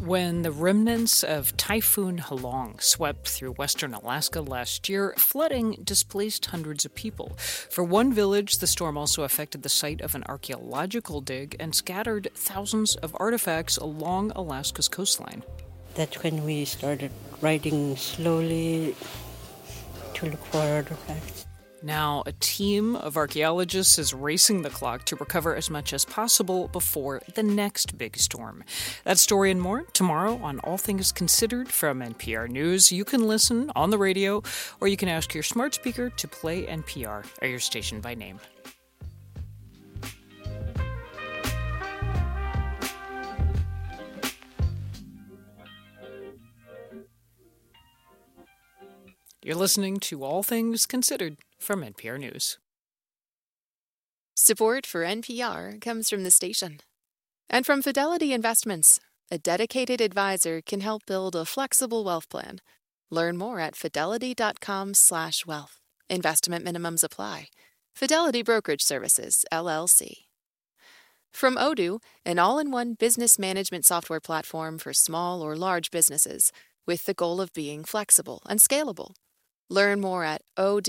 When the remnants of Typhoon Halong swept through western Alaska last year, flooding displaced hundreds of people. For one village, the storm also affected the site of an archaeological dig and scattered thousands of artifacts along Alaska's coastline. That's when we started riding slowly to look for artifacts. Now, a team of archaeologists is racing the clock to recover as much as possible before the next big storm. That story and more tomorrow on All Things Considered from NPR News. You can listen on the radio, or you can ask your smart speaker to play NPR or your station by name. You're listening to All Things Considered from NPR News. Support for NPR comes from the station. And from Fidelity Investments, a dedicated advisor can help build a flexible wealth plan. Learn more at fidelity.com/wealth. Investment minimums apply. Fidelity Brokerage Services, LLC. From Odoo, an all-in-one business management software platform for small or large businesses, with the goal of being flexible and scalable. Learn more at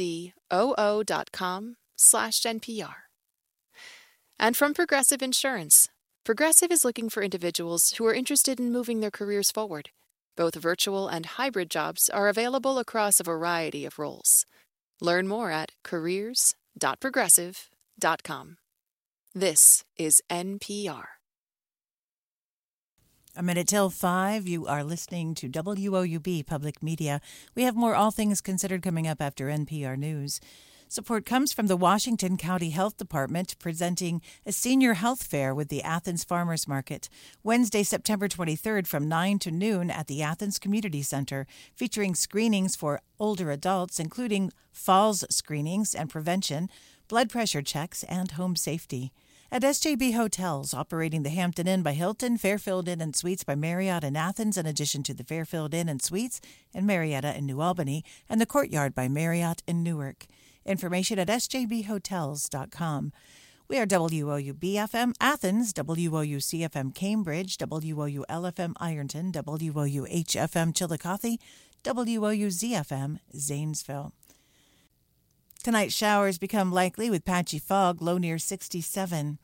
odoo.com/NPR. And from Progressive Insurance. Progressive is looking for individuals who are interested in moving their careers forward. Both virtual and hybrid jobs are available across a variety of roles. Learn more at careers.progressive.com. This is NPR. A minute till 5, you are listening to WOUB Public Media. We have more All Things Considered coming up after NPR News. Support comes from the Washington County Health Department, presenting a senior health fair with the Athens Farmers Market, Wednesday, September 23rd from 9 to noon at the Athens Community Center, featuring screenings for older adults, including falls screenings and prevention, blood pressure checks, and home safety. At SJB Hotels, operating the Hampton Inn by Hilton, Fairfield Inn and Suites by Marriott in Athens, in addition to the Fairfield Inn and Suites in Marietta in New Albany, and the Courtyard by Marriott in Newark. Information at sjbhotels.com. We are WOUB-FM Athens, WOUC-FM Cambridge, WOUL-FM Ironton, WOUH-FM Chillicothe, WOUZ-FM Zanesville. Tonight, showers become likely with patchy fog, low near 67.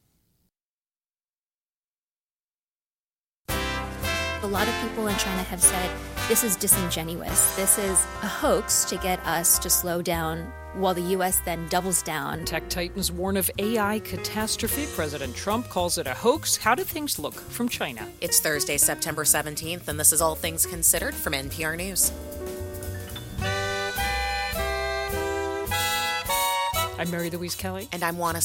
A lot of people in China have said this is disingenuous. This is a hoax to get us to slow down while the U.S. then doubles down. Tech titans warn of AI catastrophe. President Trump calls it a hoax. How do things look from China? It's Thursday, September 17th, and this is All Things Considered from NPR News. I'm Mary Louise Kelly. And I'm Juana